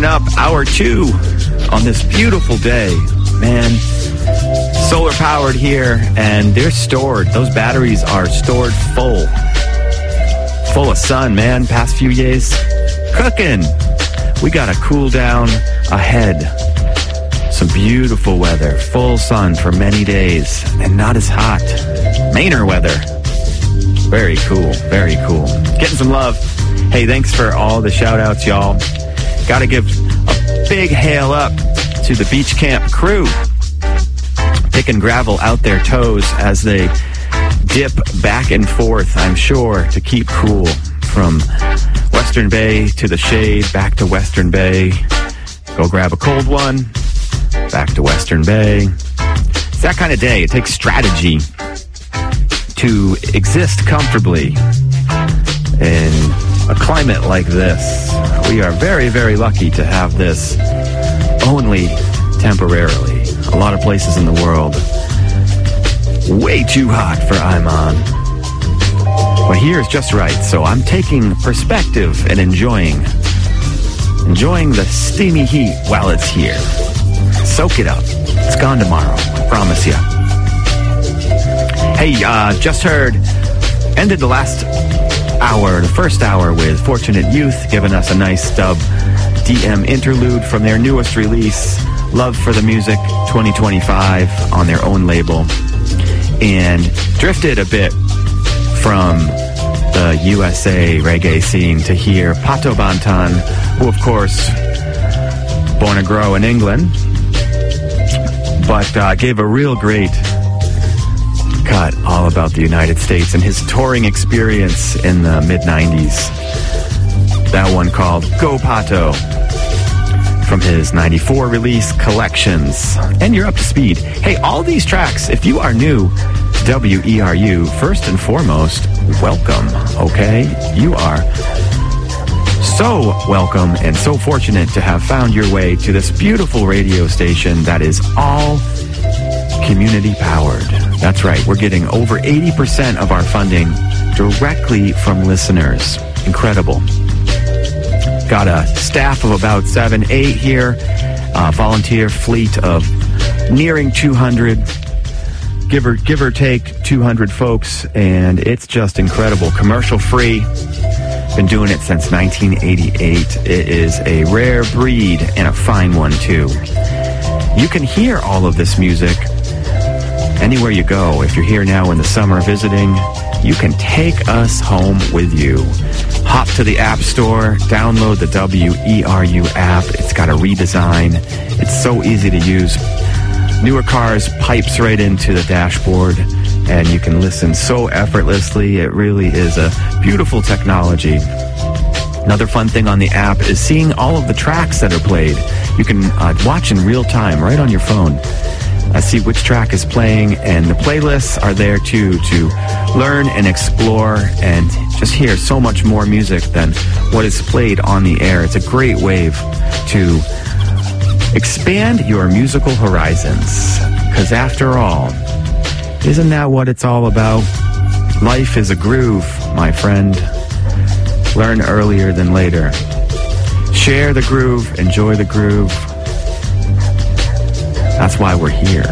up hour 2 on this beautiful day. Man, solar powered here, and they're stored. Those batteries are stored full of sun, man. Past few days, cooking. We got a cool down ahead. Some beautiful weather, full sun for many days, and not as hot. Mainer weather. Very cool, very cool. Getting some love. Hey, thanks for all the shout-outs, y'all. Got to give a big hail up to the beach camp crew. Picking gravel out their toes as they dip back and forth, I'm sure, to keep cool from Western Bay to the shade, back to Western Bay. Go grab a cold one, back to Western Bay. It's that kind of day. It takes strategy to exist comfortably in a climate like this. We are very, very lucky to have this only temporarily. A lot of places in the world, way too hot for Iman. But here is just right, so I'm taking perspective and enjoying the steamy heat while it's here. Soak it up. It's gone tomorrow, I promise you. Hey, just heard, ended the last hour, the first hour, with Fortunate Youth, giving us a nice stub DM interlude from their newest release, Love for the Music 2025, on their own label. And drifted a bit from the USA reggae scene to hear Pato Banton, who of course, born and grow in England, but gave a real great cut all about the United States and his touring experience in the mid-90s. That one called Go Pato, from his 94 release, Collections. And you're up to speed. Hey, all these tracks, if you are new to WERU, first and foremost, welcome, okay? You are so welcome and so fortunate to have found your way to this beautiful radio station that is all community powered. That's right, we're getting over 80% of our funding directly from listeners. Incredible. Got a staff of about 7-8 here, volunteer fleet of nearing 200, give or take 200 folks, and it's just incredible. Commercial free. Been doing it since 1988. It is a rare breed and a fine one too. You can hear all of this music anywhere you go. If you're here now in the summer visiting, you can take us home with you. Hop to the App Store, download the WERU app. It's got a redesign. It's so easy to use. Newer cars pipes right into the dashboard, and you can listen so effortlessly. It really is a beautiful technology. Another fun thing on the app is seeing all of the tracks that are played. You can watch in real time right on your phone. See which track is playing, and the playlists are there too to learn and explore and just hear so much more music than what is played on the air. It's a great way to expand your musical horizons, because after all, isn't that what it's all about? Life is a groove, my friend. Learn earlier than later. Share the groove, enjoy the groove. That's why we're here.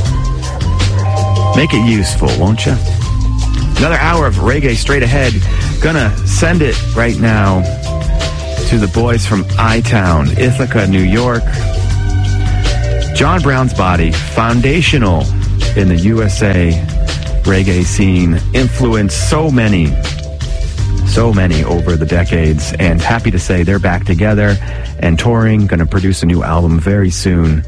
Make it useful, won't you? Another hour of reggae straight ahead. Gonna send it right now to the boys from I-Town, Ithaca, New York. John Brown's Body, foundational in the USA reggae scene, influenced so many over the decades, and happy to say they're back together and touring, gonna produce a new album very soon.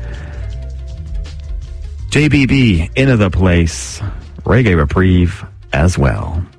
JBB, Into the Place, Reggae Reprieve as well.